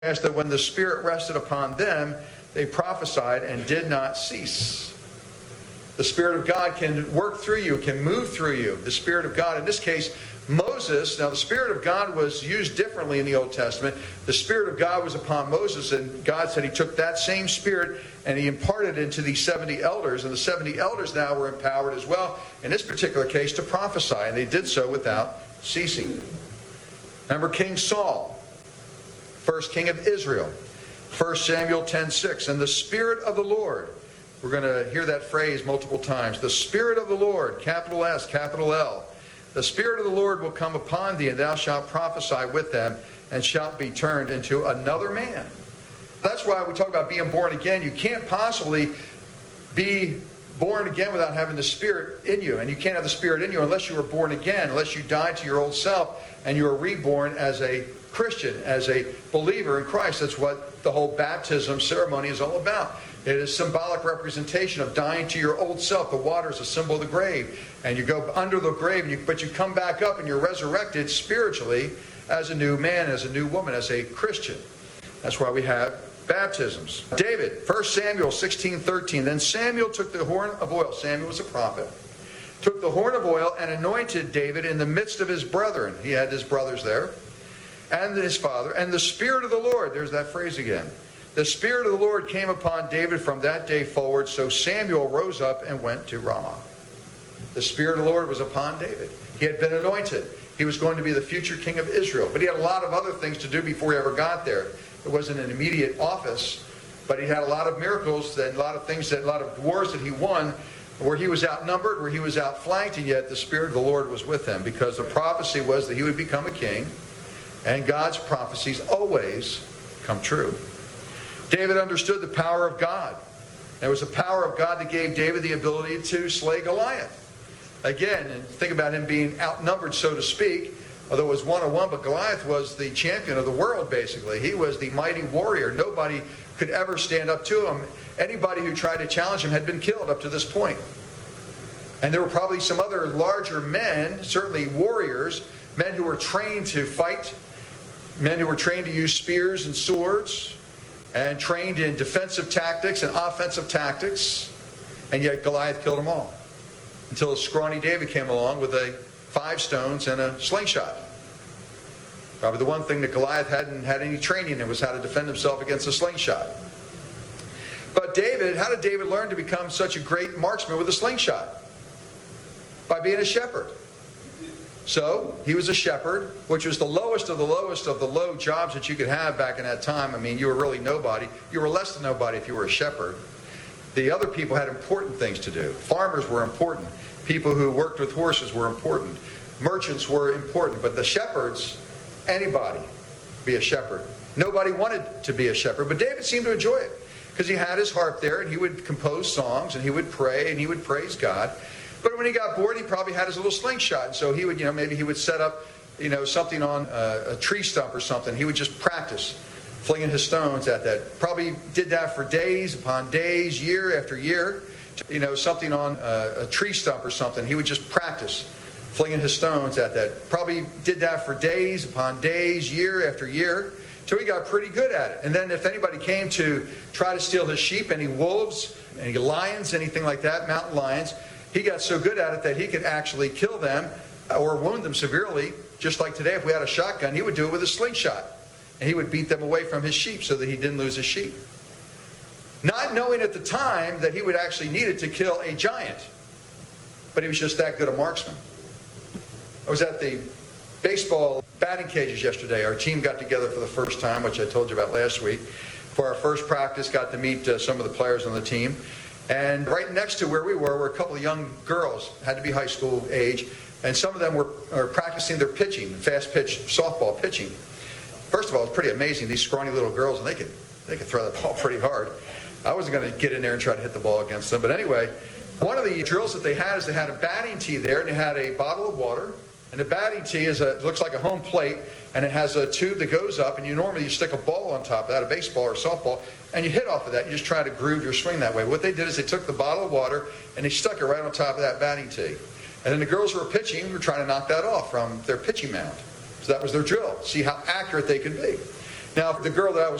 That when the Spirit rested upon them, they prophesied and did not cease. The Spirit of God can work through you, can move through you. The Spirit of God, in this case, Moses. Now, the Spirit of God was used differently in the Old Testament. The Spirit of God was upon Moses, and God said He took that same Spirit and He imparted it into these 70 elders. And the 70 elders now were empowered as well, in this particular case, to prophesy. And they did so without ceasing. Remember King Saul, first king of Israel. 1 Samuel 10:6. And the Spirit of the Lord. We're going to hear that phrase multiple times. The Spirit of the Lord, capital S, capital L. The Spirit of the Lord will come upon thee, and thou shalt prophesy with them, and shalt be turned into another man. That's why we talk about being born again. You can't possibly be born again without having the Spirit in you. And you can't have the Spirit in you unless you were born again, unless you died to your old self, and you are reborn as a Christian, as a believer in Christ. That's what the whole baptism ceremony is all about. It is symbolic representation of dying to your old self. The water is a symbol of the grave. And you go under the grave, but you come back up and you're resurrected spiritually as a new man, as a new woman, as a Christian. That's why we have baptisms. David, 1 Samuel 16:13. Then Samuel took the horn of oil. Samuel was a prophet. Took the horn of oil and anointed David in the midst of his brethren. He had his brothers there. And his father. And the Spirit of the Lord, there's that phrase again. The Spirit of the Lord came upon David from that day forward, so Samuel rose up and went to Ramah. The Spirit of the Lord was upon David. He had been anointed. He was going to be the future king of Israel. But he had a lot of other things to do before he ever got there. It wasn't an immediate office, but he had a lot of miracles and a lot of things, a lot of wars that he won where he was outnumbered, where he was outflanked, and yet the Spirit of the Lord was with him, because the prophecy was that he would become a king, and God's prophecies always come true. David understood the power of God. It was the power of God that gave David the ability to slay Goliath. Again, and think about him being outnumbered, so to speak, although it was 1-on-1, but Goliath was the champion of the world, basically. He was the mighty warrior. Nobody could ever stand up to him. Anybody who tried to challenge him had been killed up to this point. And there were probably some other larger men, certainly warriors, men who were trained to fight, men who were trained to use spears and swords, and trained in defensive tactics and offensive tactics, and yet Goliath killed them all. Until scrawny David came along with 5 stones and a slingshot. Probably the one thing that Goliath hadn't had any training in was how to defend himself against a slingshot. But David, how did David learn to become such a great marksman with a slingshot? By being a shepherd. So, he was a shepherd, which was the lowest of the low jobs that you could have back in that time. I mean, you were really nobody. You were less than nobody if you were a shepherd. The other people had important things to do. Farmers were important. People who worked with horses were important. Merchants were important. But the shepherds, anybody be a shepherd. Nobody wanted to be a shepherd, but David seemed to enjoy it, because he had his harp there, and he would compose songs, and he would pray, and he would praise God. But when he got bored, he probably had his little slingshot. And so he would, maybe he would set up, something on a tree stump or something. He would just practice flinging his stones at that. Probably did that for days upon days, year after year. Something on a tree stump or something. He would just practice flinging his stones at that. Probably did that for days upon days, year after year, till he got pretty good at it. And then if anybody came to try to steal his sheep, any wolves, any lions, anything like that, mountain lions, he got so good at it that he could actually kill them or wound them severely. Just like today, if we had a shotgun, he would do it with a slingshot. And he would beat them away from his sheep so that he didn't lose his sheep. Not knowing at the time that he would actually need it to kill a giant. But he was just that good a marksman. I was at the baseball batting cages yesterday. Our team got together for the first time, which I told you about last week. For our first practice, got to meet some of the players on the team. And right next to where we were a couple of young girls, had to be high school age, and some of them were practicing their pitching, fast pitch softball pitching. First of all, it's pretty amazing, these scrawny little girls, and they could throw the ball pretty hard. I wasn't going to get in there and try to hit the ball against them, but anyway, one of the drills that they had is they had a batting tee there, and they had a bottle of water, and the batting tee looks like a home plate, and it has a tube that goes up, and you stick a ball on top of that, a baseball or a softball, and you hit off of that. You just try to groove your swing that way. What they did is they took the bottle of water and they stuck it right on top of that batting tee. And then the girls who were pitching were trying to knock that off from their pitching mound. So that was their drill. See how accurate they could be. Now, the girl that I was